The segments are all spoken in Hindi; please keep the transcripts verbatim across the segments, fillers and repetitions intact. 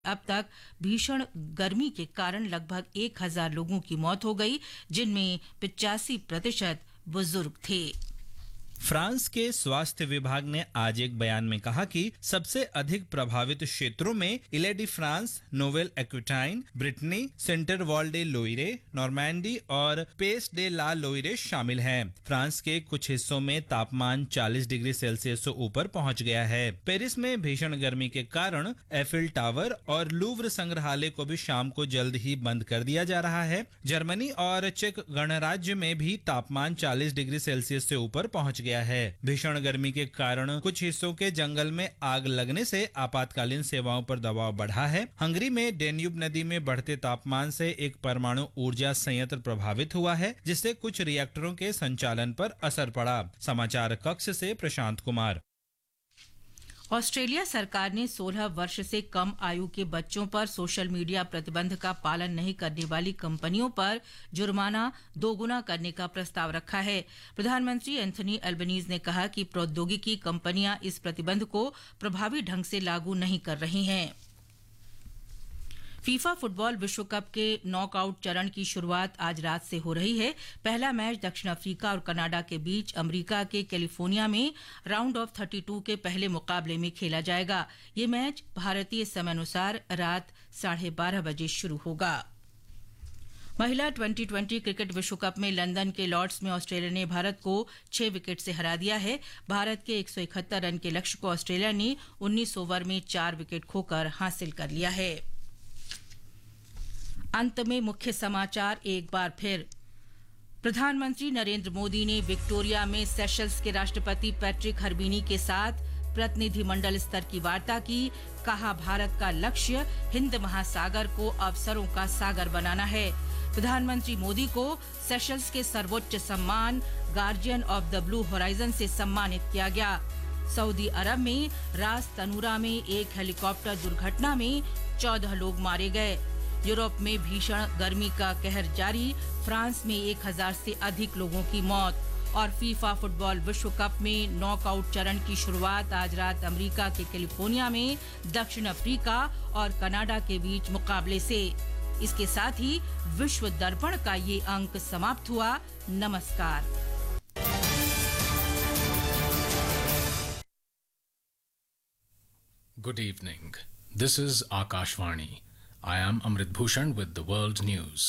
अब तक भीषण गर्मी के कारण लगभग एक हजार लोगों की मौत हो गई, जिनमें पिचासी प्रतिशत बुजुर्ग थे। फ्रांस के स्वास्थ्य विभाग ने आज एक बयान में कहा कि सबसे अधिक प्रभावित क्षेत्रों में इले D France, novel Aquitaine, Britney, centre wall day लोइरे, Normandy और पेस डे ला लोइरे शामिल हैं। फ्रांस के कुछ हिस्सों में तापमान चालीस डिग्री सेल्सियस से ऊपर पहुंच गया है। पेरिस में भीषण गर्मी के कारण एफिल टावर और लूव्र संग्रहालय को भी शाम को जल्द ही बंद कर दिया जा रहा है। जर्मनी और चेक गणराज्य में भी तापमान चालीस डिग्री सेल्सियस से ऊपर पहुंच गया है। भीषण गर्मी के कारण कुछ हिस्सों के जंगल में आग लगने से आपातकालीन सेवाओं पर दबाव बढ़ा है। हंगरी में डेन्यूब नदी में बढ़ते तापमान से एक परमाणु ऊर्जा संयंत्र प्रभावित हुआ है, जिससे कुछ रिएक्टरों के संचालन पर असर पड़ा। समाचार कक्ष से प्रशांत कुमार। ऑस्ट्रेलिया सरकार ने सोलह वर्ष से कम आयु के बच्चों पर सोशल मीडिया प्रतिबंध का पालन नहीं करने वाली कंपनियों पर जुर्माना दोगुना करने का प्रस्ताव रखा है। प्रधानमंत्री एंथनी अल्बनीज ने कहा कि प्रौद्योगिकी कंपनियां इस प्रतिबंध को प्रभावी ढंग से लागू नहीं कर रही हैं। फीफा फुटबॉल विश्व कप के नॉकआउट चरण की शुरुआत आज रात से हो रही है। पहला मैच दक्षिण अफ्रीका और कनाडा के बीच अमेरिका के कैलिफोर्निया में राउंड ऑफ बत्तीस के पहले मुकाबले में खेला जाएगा। ये मैच भारतीय समयानुसार रात साढ़े बारह बजे शुरू होगा। महिला ट्वेंटी ट्वेंटी क्रिकेट विश्व कप में लंदन के लॉर्ड्स में ऑस्ट्रेलिया ने भारत को छह विकेट से हरा दिया है। भारत के एक सौ इकहत्तर रन के लक्ष्य को ऑस्ट्रेलिया ने उन्नीस ओवर में चार विकेट खोकर हासिल कर लिया है। अंत में मुख्य समाचार एक बार फिर। प्रधानमंत्री नरेंद्र मोदी ने विक्टोरिया में सेशल्स के राष्ट्रपति पैट्रिक हर्मिनी के साथ प्रतिनिधिमंडल स्तर की वार्ता की। कहा, भारत का लक्ष्य हिंद महासागर को अवसरों का सागर बनाना है। प्रधानमंत्री मोदी को सेशल्स के सर्वोच्च सम्मान guardian of the blue horizon से सम्मानित किया गया। सऊदी अरब में रास तनूरा में एक हेलीकॉप्टर दुर्घटना में चौदह लोग मारे गए। यूरोप में भीषण गर्मी का कहर जारी, फ्रांस में एक हजार से अधिक लोगों की मौत। और फीफा फुटबॉल विश्व कप में नॉकआउट चरण की शुरुआत आज रात अमेरिका के कैलिफोर्निया में दक्षिण अफ्रीका और कनाडा के बीच मुकाबले से। इसके साथ ही विश्व दर्पण का ये अंक समाप्त हुआ। नमस्कार। Good evening. This is Akashvani. I am Amrit Bhushan with the world news.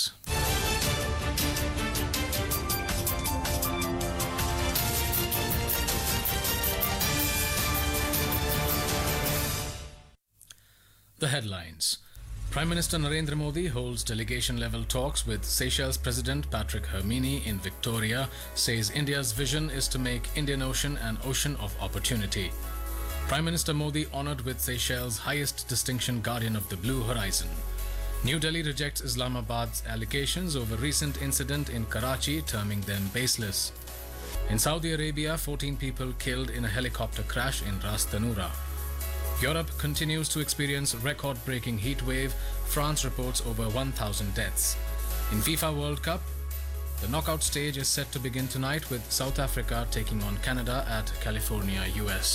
The headlines. Prime Minister Narendra Modi holds delegation-level talks with Seychelles President Patrick Hermini in Victoria, says India's vision is to make Indian Ocean an ocean of opportunity. Prime Minister Modi honoured with Seychelles' highest distinction, Guardian of the Blue Horizon. New Delhi rejects Islamabad's allegations over recent incident in Karachi, terming them baseless. In Saudi Arabia, fourteen people killed in a helicopter crash in Ras Tanura. Europe continues to experience record-breaking heat wave. France reports over one thousand deaths. In FIFA World Cup, the knockout stage is set to begin tonight with South Africa taking on Canada at California, U S.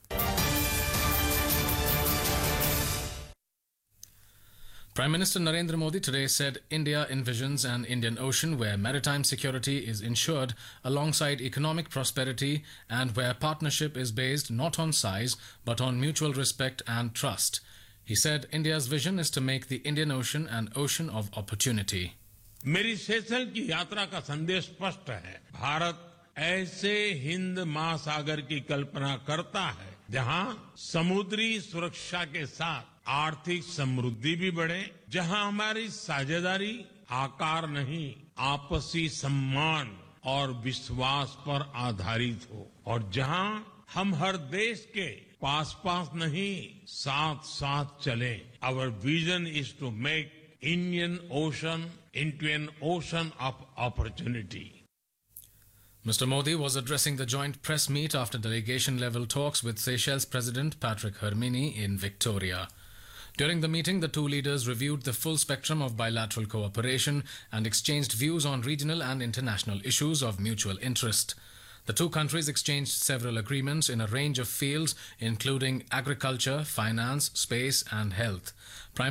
Prime Minister Narendra Modi today said India envisions an Indian Ocean where maritime security is ensured alongside economic prosperity and where partnership is based not on size but on mutual respect and trust. He said India's vision is to make the Indian Ocean an ocean of opportunity. मेरी सेशल की यात्रा का संदेश स्पष्ट है। भारत ऐसे हिंद महासागर की कल्पना करता है जहां समुद्री सुरक्षा के साथ आर्थिक समृद्धि भी बढ़े, जहां हमारी साझेदारी आकार नहीं आपसी सम्मान और विश्वास पर आधारित हो, और जहां हम हर देश के पास पास नहीं साथ साथ चले। Our vision is to make Indian Ocean into an ocean of opportunity. Mister Modi was addressing the joint press meet after delegation-level talks with Seychelles President Patrick Hermini in Victoria. During the meeting, the two leaders reviewed the full spectrum of bilateral cooperation and exchanged views on regional and international issues of mutual interest. The two countries exchanged several agreements in a range of fields, including agriculture, finance, space, and health. Prime